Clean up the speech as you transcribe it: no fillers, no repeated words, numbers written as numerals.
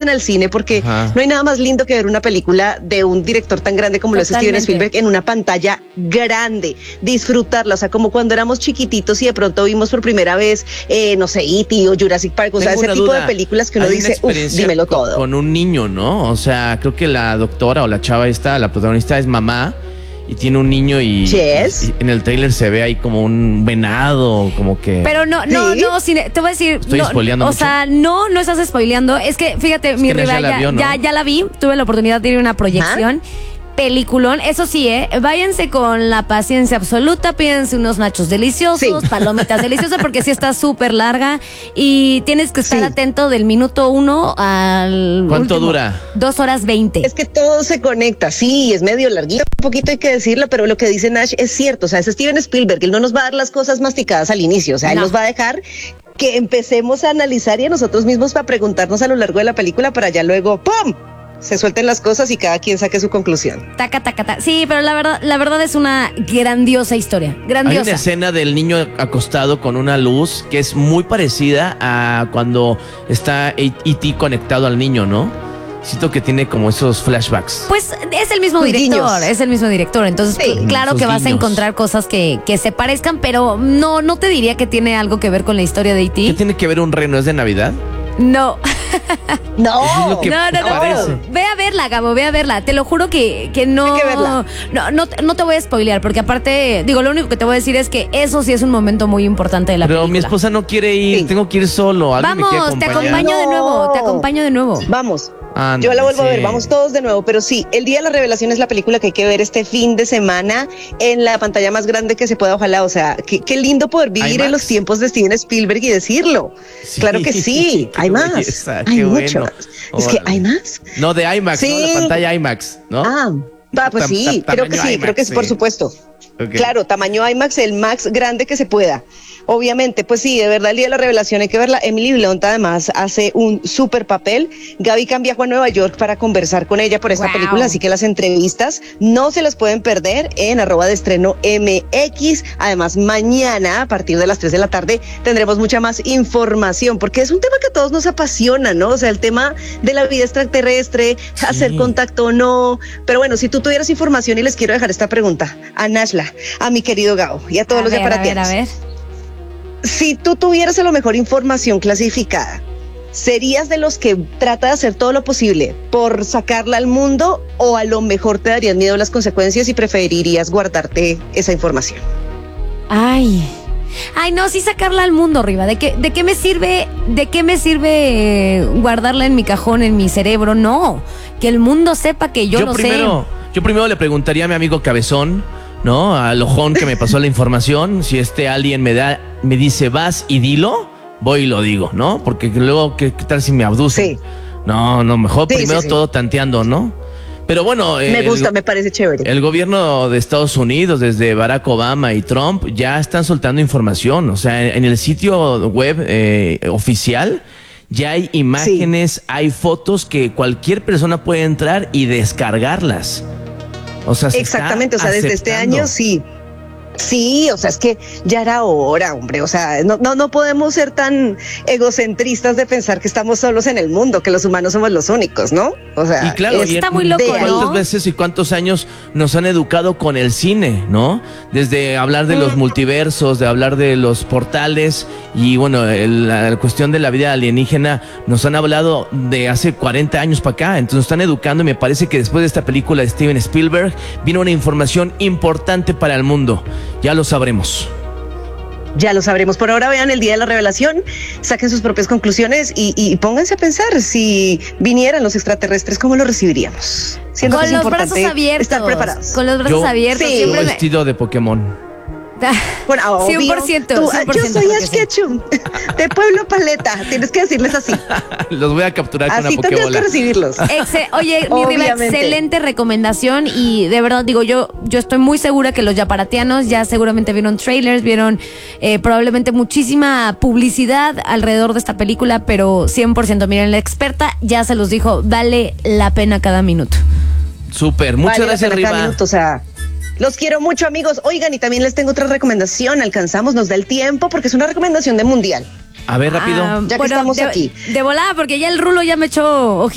vayan al cine porque no hay nada más lindo que ver una película de un director tan grande como lo es Steven Spielberg en una pantalla grande, disfrutarla, o sea, como cuando éramos chiquititos y de pronto vimos por primera vez, no sé, E.T. o Jurassic Park, o sea, ese tipo de películas que uno dice, dímelo todo. Con un niño, ¿no? O sea, creo que la doctora o la chava esta, la protagonista es mamá, y tiene un niño y en el tráiler se ve ahí como un venado, como que... Pero no, te voy a decir... Estoy spoileando mucho. O sea, no estás spoileando. Es que, fíjate, mi rival ya la vi, tuve la oportunidad de ir a una proyección. Peliculón, eso sí, váyanse con la paciencia absoluta, pídense unos nachos deliciosos, palomitas deliciosas, porque sí está súper larga y tienes que estar atento del minuto 1 al ¿Cuánto último, dura? 2 horas 20. Es que todo se conecta, sí, es medio larguito, un poquito hay que decirlo, pero lo que dice Nash es cierto, o sea, es Steven Spielberg, él no nos va a dar las cosas masticadas al inicio, o sea, él nos va a dejar que empecemos a analizar y a nosotros mismos para preguntarnos a lo largo de la película para ya luego, ¡pum!, se suelten las cosas y cada quien saque su conclusión. Taca. Sí, pero la verdad es una grandiosa historia. Grandiosa. Hay una escena del niño acostado con una luz que es muy parecida a cuando está E.T. conectado al niño, ¿no? Siento que tiene como esos flashbacks. Pues es el mismo director, entonces claro que vas a encontrar cosas que se parezcan, pero no te diría que tiene algo que ver con la historia de E.T. ¿Qué tiene que ver un reno? ¿Es de Navidad? No. No. Es lo que parece. Ve a verla, Gabo, ve a verla. Te lo juro que no. Hay que verla. No te voy a spoilear, porque aparte, digo, lo único que te voy a decir es que eso sí es un momento muy importante de la película. Pero mi esposa no quiere ir, tengo que ir solo. Vamos, te acompaño de nuevo. Vamos. Ándale, yo la vuelvo a ver, vamos todos de nuevo, pero sí, El Día de la Revelación es la película que hay que ver este fin de semana en la pantalla más grande que se pueda, ojalá, o sea, qué lindo poder vivir ¿IMAX? En los tiempos de Steven Spielberg y decirlo. Sí, claro que sí, hay más, belleza, hay mucho bueno. más. Es que hay más. No, de IMAX, ¿no? La pantalla IMAX, ¿no? Pues sí, creo que sí, creo que es por supuesto. Okay. Claro, tamaño IMAX, el más grande que se pueda. Obviamente, pues sí, de verdad, El Día de la Revelación hay que verla. Emily Blunt además hace un súper papel. Gaby Cam viajó a Nueva York para conversar con ella por esta película, así que las entrevistas no se las pueden perder en @deestreno_MX. Además, mañana a partir de las 3 de la tarde tendremos mucha más información, porque es un tema que a todos nos apasiona, ¿no? O sea, el tema de la vida extraterrestre, hacer contacto o no. Pero bueno, si tú tuvieras información, y les quiero dejar esta pregunta a Nashla, a mi querido Gabo y a todos los yaparatianos. A ver. Si tú tuvieras a lo mejor información clasificada, ¿serías de los que trata de hacer todo lo posible por sacarla al mundo o a lo mejor te darían miedo las consecuencias y preferirías guardarte esa información? Ay, no, sí sacarla al mundo, Riva. ¿De qué me sirve guardarla en mi cajón, en mi cerebro? No, que el mundo sepa que yo lo sé. Yo primero le preguntaría a mi amigo Cabezón, ¿no? Al ojón que me pasó la información, si alguien me dice vas y dilo, voy y lo digo, ¿no? Porque luego, ¿qué tal si me abducen? Sí. No, mejor primero todo tanteando, ¿no? Pero bueno, me parece chévere. El gobierno de Estados Unidos, desde Barack Obama y Trump, ya están soltando información. O sea, en el sitio web oficial ya hay imágenes, hay fotos que cualquier persona puede entrar y descargarlas. O sea, exactamente, o sea, desde este año sí. Sí, o sea, es que ya era hora, hombre, o sea, no podemos ser tan egocentristas de pensar que estamos solos en el mundo, que los humanos somos los únicos, ¿no? O sea, y claro, está muy loco, ¿no? ¿Cuántas veces y cuántos años nos han educado con el cine, ¿no? Desde hablar de los multiversos, de hablar de los portales y bueno, la cuestión de la vida alienígena nos han hablado de hace 40 años para acá, entonces nos están educando y me parece que después de esta película de Steven Spielberg viene una información importante para el mundo. Ya lo sabremos. Ya lo sabremos. Por ahora vean El Día de la Revelación, saquen sus propias conclusiones y pónganse a pensar si vinieran los extraterrestres, ¿cómo lo recibiríamos? Con los brazos abiertos. Estar preparados. Con los brazos abiertos. Sí. Yo vestido de Pokémon. Bueno, 100%. Yo soy Ash Ketchum, de Pueblo Paleta. Tienes que decirles así. Los voy a capturar con así una Pokébola. Así tendrías que recibirlos. Oye, mi Riva, excelente recomendación. Y de verdad, digo, yo estoy muy segura que los yaparatianos ya seguramente vieron trailers, vieron probablemente muchísima publicidad alrededor de esta película, pero 100%, miren, la experta ya se los dijo, vale la pena cada minuto. Súper, muchas gracias, Riva. Minuto, o sea, los quiero mucho, amigos. Oigan, y también les tengo otra recomendación. Alcanzamos, nos da el tiempo, porque es una recomendación de Mundial. A ver, rápido. Ya que estamos aquí. De volada, porque ya el Rulo ya me echó